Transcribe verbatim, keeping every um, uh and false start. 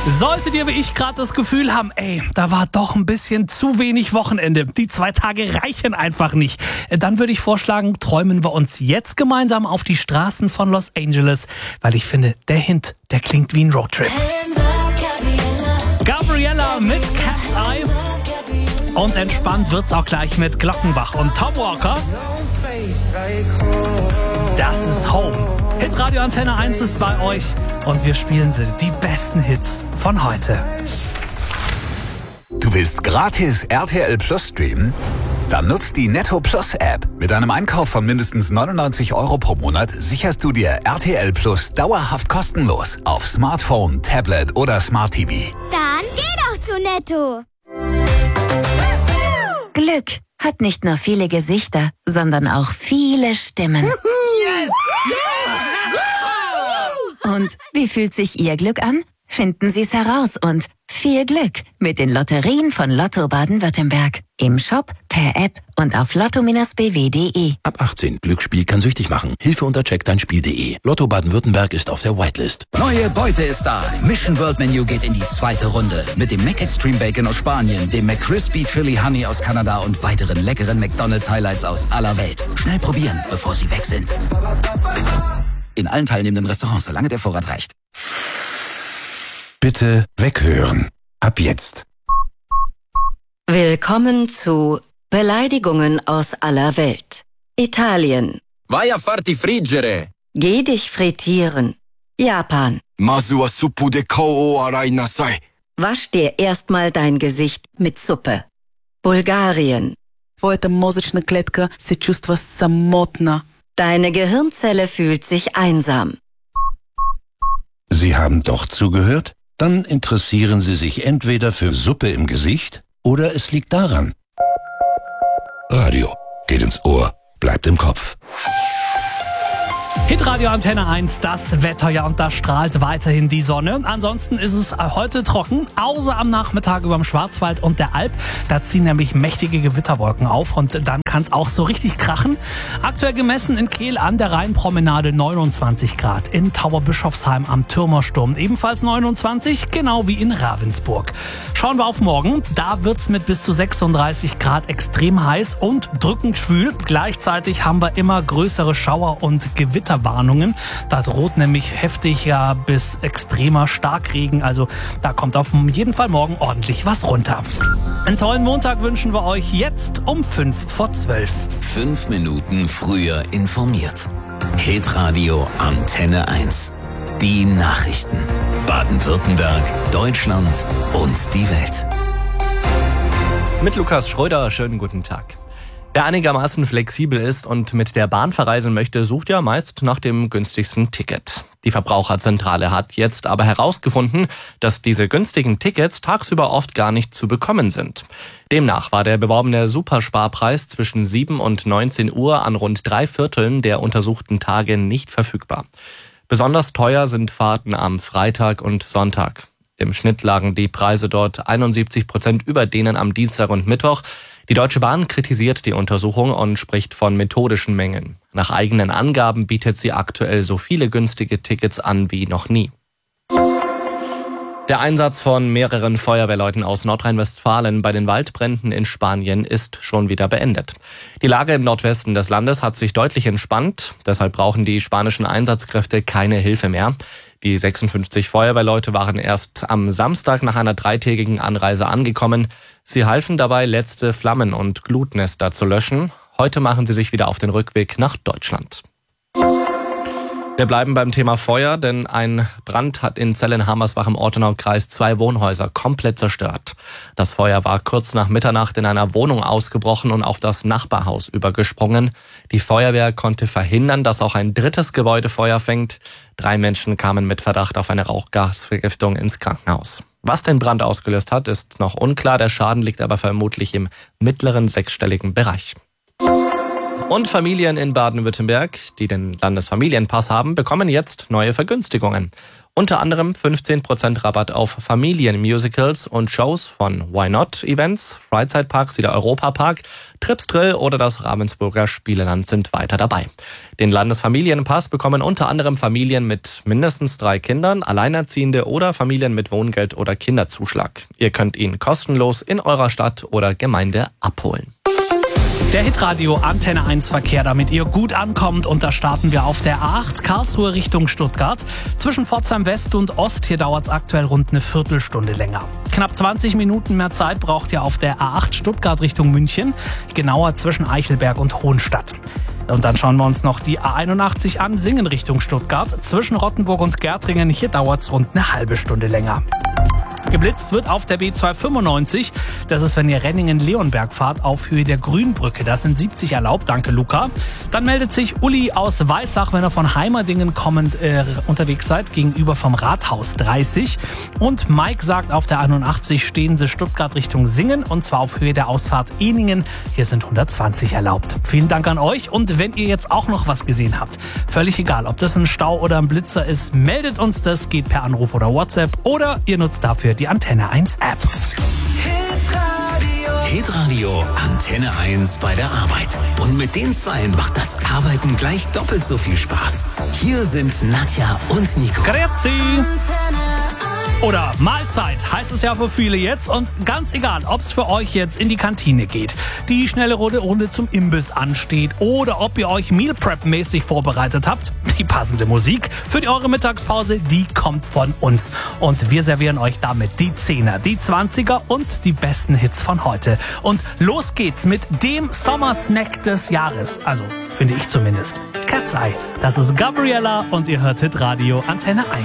Solltet ihr wie ich gerade das Gefühl haben, ey, da war doch ein bisschen zu wenig Wochenende, die zwei Tage reichen einfach nicht, dann würde ich vorschlagen, träumen wir uns jetzt gemeinsam auf die Straßen von Los Angeles, weil ich finde, der Hint, der klingt wie ein Roadtrip. Gabriella mit Cat's Eye. Und entspannt wird's auch gleich mit Glockenbach und Tom Walker. Das ist Home. Hitradio Antenne eins ist bei euch und wir spielen sie, die besten Hits von heute. Du willst gratis R T L Plus streamen? Dann nutzt die Netto Plus App. Mit einem Einkauf von mindestens neunundneunzig Euro pro Monat sicherst du dir R T L Plus dauerhaft kostenlos auf Smartphone, Tablet oder Smart T V. Dann geh doch zu Netto. Glück hat nicht nur viele Gesichter, sondern auch viele Stimmen. Yes! Und wie fühlt sich Ihr Glück an? Finden Sie es heraus und viel Glück mit den Lotterien von Lotto Baden-Württemberg. Im Shop, per App und auf lotto Bindestrich b w punkt d e. Ab achtzehn. Glücksspiel kann süchtig machen. Hilfe unter check dein spiel punkt d e. Lotto Baden-Württemberg ist auf der Whitelist. Neue Beute ist da. Mission World Menu geht in die zweite Runde. Mit dem Mac Extreme Bacon aus Spanien, dem McCrispy Chili Honey aus Kanada und weiteren leckeren McDonald's Highlights aus aller Welt. Schnell probieren, bevor sie weg sind. In allen teilnehmenden Restaurants, solange der Vorrat reicht. Bitte weghören. Ab jetzt. Willkommen zu Beleidigungen aus aller Welt. Italien. Vai a farti friggere. Geh dich frittieren. Japan. Masu wa suppu de kou o arai nasai. Wasch dir erstmal dein Gesicht mit Suppe. Bulgarien. Твоята мозъчна клетка се чувства самотна. Deine Gehirnzelle fühlt sich einsam. Sie haben doch zugehört? Dann interessieren Sie sich entweder für Suppe im Gesicht oder es liegt daran. Radio geht ins Ohr, bleibt im Kopf. Hitradio Antenne eins, das Wetter, ja, und da strahlt weiterhin die Sonne. Ansonsten ist es heute trocken, außer am Nachmittag über dem Schwarzwald und der Alp. Da ziehen nämlich mächtige Gewitterwolken auf und dann kann es auch so richtig krachen. Aktuell gemessen in Kehl an der Rheinpromenade neunundzwanzig Grad, in Tauberbischofsheim am Türmersturm ebenfalls neunundzwanzig, genau wie in Ravensburg. Schauen wir auf morgen, da wird's mit bis zu sechsunddreißig Grad extrem heiß und drückend schwül. Gleichzeitig haben wir immer größere Schauer und Gewitter. Warnungen. Da droht nämlich heftiger bis extremer Starkregen. Also da kommt auf jeden Fall morgen ordentlich was runter. Einen tollen Montag wünschen wir euch jetzt um fünf vor zwölf. Fünf Minuten früher informiert. Hitradio Antenne eins. Die Nachrichten. Baden-Württemberg, Deutschland und die Welt. Mit Lukas Schröder, schönen guten Tag. Wer einigermaßen flexibel ist und mit der Bahn verreisen möchte, sucht ja meist nach dem günstigsten Ticket. Die Verbraucherzentrale hat jetzt aber herausgefunden, dass diese günstigen Tickets tagsüber oft gar nicht zu bekommen sind. Demnach war der beworbene Supersparpreis zwischen sieben und neunzehn Uhr an rund drei Vierteln der untersuchten Tage nicht verfügbar. Besonders teuer sind Fahrten am Freitag und Sonntag. Im Schnitt lagen die Preise dort einundsiebzig Prozent über denen am Dienstag und Mittwoch. Die Deutsche Bahn kritisiert die Untersuchung und spricht von methodischen Mängeln. Nach eigenen Angaben bietet sie aktuell so viele günstige Tickets an wie noch nie. Der Einsatz von mehreren Feuerwehrleuten aus Nordrhein-Westfalen bei den Waldbränden in Spanien ist schon wieder beendet. Die Lage im Nordwesten des Landes hat sich deutlich entspannt. Deshalb brauchen die spanischen Einsatzkräfte keine Hilfe mehr. Die sechsundfünfzig Feuerwehrleute waren erst am Samstag nach einer dreitägigen Anreise angekommen. Sie halfen dabei, letzte Flammen und Glutnester zu löschen. Heute machen sie sich wieder auf den Rückweg nach Deutschland. Wir bleiben beim Thema Feuer, denn ein Brand hat in Zellen-Hamersbach im Ortenaukreis zwei Wohnhäuser komplett zerstört. Das Feuer war kurz nach Mitternacht in einer Wohnung ausgebrochen und auf das Nachbarhaus übergesprungen. Die Feuerwehr konnte verhindern, dass auch ein drittes Gebäude Feuer fängt. Drei Menschen kamen mit Verdacht auf eine Rauchgasvergiftung ins Krankenhaus. Was den Brand ausgelöst hat, ist noch unklar. Der Schaden liegt aber vermutlich im mittleren sechsstelligen Bereich. Und Familien in Baden-Württemberg, die den Landesfamilienpass haben, bekommen jetzt neue Vergünstigungen. Unter anderem fünfzehn Prozent Rabatt auf Familienmusicals und Shows von Why Not Events, Freizeitparks wie der Europapark, Trips Drill oder das Ravensburger Spieleland sind weiter dabei. Den Landesfamilienpass bekommen unter anderem Familien mit mindestens drei Kindern, Alleinerziehende oder Familien mit Wohngeld oder Kinderzuschlag. Ihr könnt ihn kostenlos in eurer Stadt oder Gemeinde abholen. Der Hitradio Antenne eins Verkehr, damit ihr gut ankommt. Und da starten wir auf der A acht Karlsruhe Richtung Stuttgart. Zwischen Pforzheim West und Ost, hier dauert es aktuell rund eine Viertelstunde länger. Knapp zwanzig Minuten mehr Zeit braucht ihr auf der A acht Stuttgart Richtung München. Genauer zwischen Eichelberg und Hohenstadt. Und dann schauen wir uns noch die A einundachtzig an, Singen Richtung Stuttgart. Zwischen Rottenburg und Gärtringen, hier dauert es rund eine halbe Stunde länger. Geblitzt wird auf der B zweihundertfünfundneunzig. Das ist, wenn ihr Renningen-Leonberg fahrt, auf Höhe der Grünbrücke. Das sind siebzig erlaubt. Danke, Luca. Dann meldet sich Uli aus Weissach, wenn ihr von Heimerdingen kommend äh, unterwegs seid, gegenüber vom Rathaus dreißig. Und Mike sagt, auf der einundachtzig stehen sie Stuttgart Richtung Singen, und zwar auf Höhe der Ausfahrt Ehningen. Hier sind hundertzwanzig erlaubt. Vielen Dank an euch. Und wenn ihr jetzt auch noch was gesehen habt, völlig egal, ob das ein Stau oder ein Blitzer ist, meldet uns das. Geht per Anruf oder WhatsApp oder ihr nutzt dafür die Antenne eins App. Hitradio Antenne eins bei der Arbeit. Und mit den Zweien macht das Arbeiten gleich doppelt so viel Spaß. Hier sind Nadja und Nico. Grüezi! Oder Mahlzeit heißt es ja für viele jetzt, und ganz egal, ob es für euch jetzt in die Kantine geht, die schnelle Runde zum Imbiss ansteht oder ob ihr euch Meal Prep mäßig vorbereitet habt, die passende Musik für die eure Mittagspause, die kommt von uns. Und wir servieren euch damit die Zehner, die Zwanziger und die besten Hits von heute. Und los geht's mit dem Sommersnack des Jahres, also finde ich zumindest. Cat's Eye, das ist Gabriella und ihr hört Hitradio Antenne eins.